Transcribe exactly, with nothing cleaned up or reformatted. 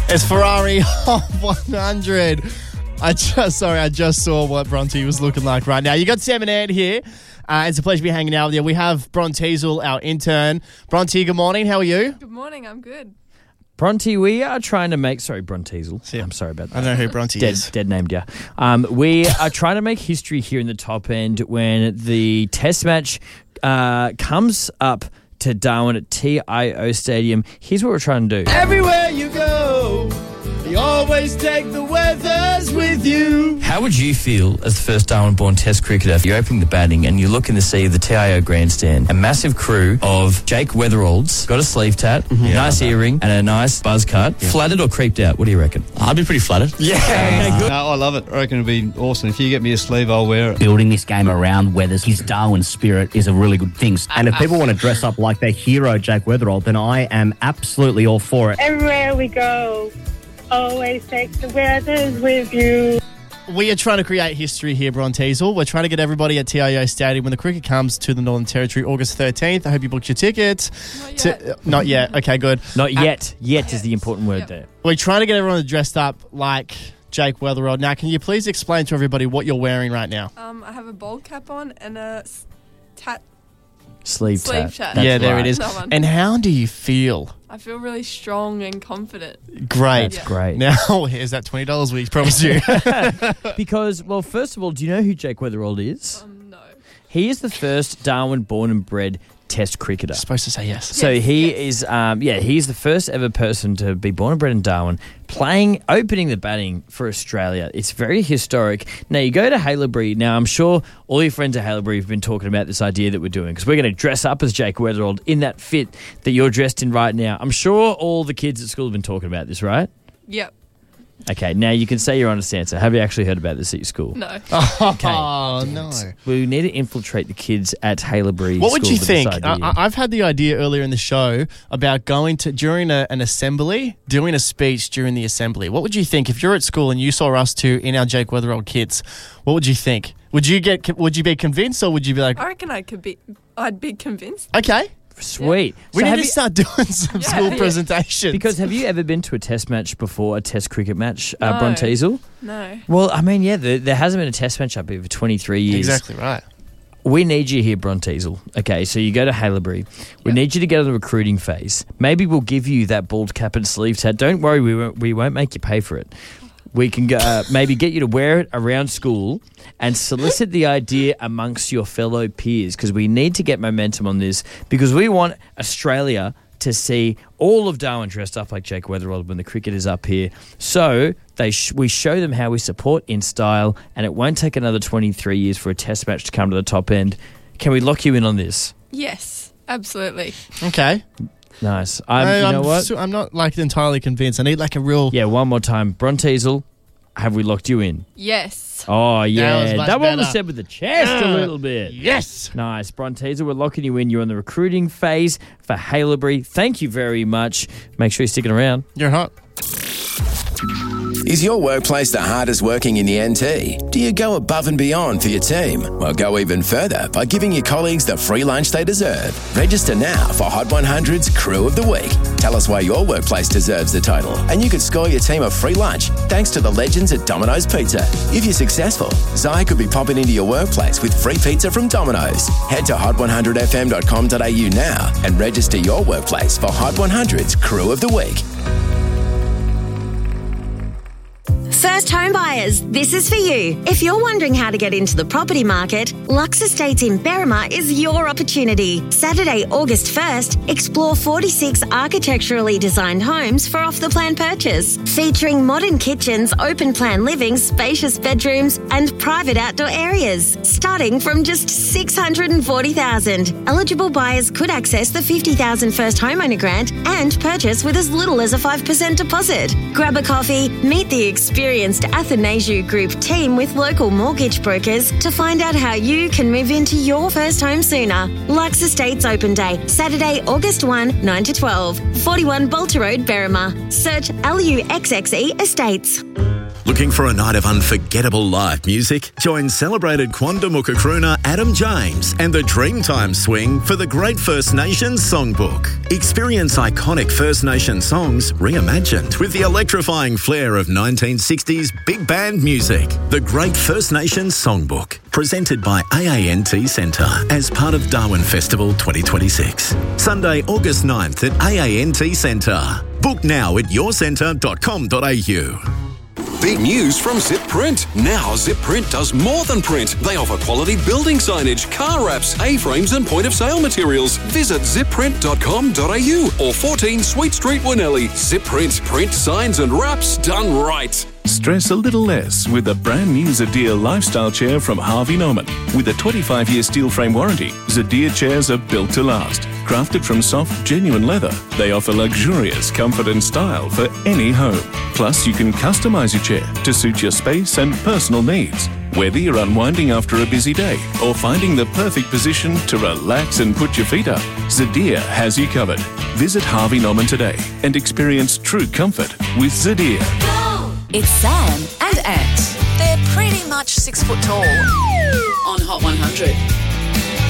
It's Ferrari Hot one hundred. I just, sorry, I just saw what Bronte was looking like right now. You got Sam and Ed here. Uh, it's a pleasure to be hanging out with you. We have Brontezel, our intern. Bronte, good morning. How are you? Good morning. I'm good. Bronte, we are trying to make... Sorry, Brontezel. Yeah. I'm sorry about that. I don't know who Bronte dead, is. Dead named, yeah. Um, we are trying to make history here in the top end when the test match uh, comes up to Darwin at T I O Stadium. Here's what we're trying to do. Everywhere you go, you always take the weathers with you. How would you feel as the first Darwin-born Test cricketer? You're opening the batting and you look in the sea of the T I O grandstand. A massive crew of Jake Weatheralds, got a sleeve tat, mm-hmm. yeah, nice earring and a nice buzz cut. Yeah. Flattered or creeped out? What do you reckon? I'd be pretty flattered. Yeah. Okay, good. No, I love it. I reckon it'd be awesome. If you get me a sleeve, I'll wear it. Building this game around Weathers, his Darwin spirit is a really good thing. And if people want to dress up like their hero, Jake Weatherald, then I am absolutely all for it. Everywhere we go, always take the weathers with you. We are trying to create history here, Brontezel. We're trying to get everybody at T I O Stadium when the cricket comes to the Northern Territory August thirteenth. I hope you booked your tickets. Not yet. To, uh, not yet. Okay, good. Not yet. Uh, yet is the important word yep. there. We're trying to get everyone dressed up like Jake Weatherald. Now, can you please explain to everybody what you're wearing right now? Um, I have a bowl cap on and a s- tat. Sleeve, Sleeve tat. tat. Yeah, there right. it is. That one. And how do you feel? I feel really strong and confident. Great. That's great. Now, here's that twenty dollars we promised you. Because, well, first of all, do you know who Jake Weatherald is? Um, no. He is the first Darwin-born and bred Test cricketer. Supposed to say yes. So Yes, he yes. is, um, yeah, he's the first ever person to be born and bred in Darwin, playing, opening the batting for Australia. It's very historic. Now, you go to Haileybury. Now, I'm sure all your friends at Haileybury have been talking about this idea that we're doing, because we're going to dress up as Jake Weatherald in that fit that you're dressed in right now. I'm sure all the kids at school have been talking about this, right? Yep. Okay, now you can say your honest answer. Have you actually heard about this at your school? No. Okay. Oh, no. We need to infiltrate the kids at Haileybury. What would School you with this think? idea. I, I've had the idea earlier in the show about going to, during a, an assembly, doing a speech during the assembly. What would you think if you're at school and you saw us two in our Jake Weatherald kits? What would you think? Would you get? Would you be convinced, or would you be like, I reckon I could be. I'd be convinced. okay, Sweet. we So need have to you- start doing some Yeah. school Yeah. presentations? Because have you ever been to a test match before, a test cricket match, uh, No. Brontezel? No. Well, I mean, yeah, there, there hasn't been a test match up here for twenty-three years. exactly right. We need you here, Brontezel. Okay, so you go to Haileybury. We Yep. need you to get on the recruiting phase. Maybe we'll give you that bald cap and sleeve tat. Don't worry, we won't, we won't make you pay for it. We can go, uh, maybe get you to wear it around school and solicit the idea amongst your fellow peers, because we need to get momentum on this, because we want Australia to see all of Darwin dressed up like Jake Weatherald when the cricket is up here. So they sh- we show them how we support in style, and it won't take another twenty-three years for a test match to come to the top end. Can we lock you in on this? Yes. Absolutely. Okay. Nice. I'm, No, you know I'm, what? so- I'm not like entirely convinced. I need like a real. Yeah, one more time. Brontezel, have we locked you in? Yes. Oh, yeah. was much That one was better. said with the chest a little bit. Yes. Nice. Brontezel, we're locking you in. You're on the recruiting phase for Haileybury. Thank you very much. Make sure you're sticking around. You're hot. Is your workplace the hardest working in the N T? Do you go above and beyond for your team? Well, go even further by giving your colleagues the free lunch they deserve. Register now for Hot one hundred's Crew of the Week. Tell us why your workplace deserves the title, and you could score your team a free lunch thanks to the legends at Domino's Pizza. If you're successful, Zai could be popping into your workplace with free pizza from Domino's. Head to hot one hundred f m dot com dot a u now and register your workplace for Hot one hundred's Crew of the Week. First home buyers, this is for you. If you're wondering how to get into the property market, Lux Estates in Berrima is your opportunity. Saturday, August first, explore forty-six architecturally designed homes for off-the-plan purchase, featuring modern kitchens, open-plan living, spacious bedrooms, and private outdoor areas, starting from just six hundred forty thousand dollars. Eligible buyers could access the fifty thousand dollars first homeowner grant and purchase with as little as a five percent deposit. Grab a coffee, meet the experienced Athanasiu Group team with local mortgage brokers to find out how you can move into your first home sooner. Lux Estates Open Day, Saturday, August first, nine to twelve, forty-one Bolter Road, Berrima. Search L U X X E Estates. Looking for a night of unforgettable live music? Join celebrated Quandamooka crooner Adam James and the Dreamtime Swing for the Great First Nations Songbook. Experience iconic First Nation songs reimagined with the electrifying flair of nineteen sixties big band music. The Great First Nations Songbook, presented by A A N T Centre as part of Darwin Festival twenty twenty-six. Sunday, August ninth at A A N T Centre. Book now at your centre dot com dot a u. Big news from Zip Print. Now Zip Print does more than print. They offer quality building signage, car wraps, A-frames and point-of-sale materials. Visit zip print dot com dot a u or fourteen Sweet Street, Winnelly. Zip Print. Print signs and wraps done right. Stress a little less with a brand new Zadir lifestyle chair from Harvey Norman. With a twenty-five year steel frame warranty, Zadir chairs are built to last. Crafted from soft, genuine leather, they offer luxurious comfort and style for any home. Plus, you can customise your chair to suit your space and personal needs. Whether you're unwinding after a busy day or finding the perfect position to relax and put your feet up, Zadir has you covered. Visit Harvey Norman today and experience true comfort with Zadir. It's Sam and Ant. They're pretty much six foot tall on Hot one hundred.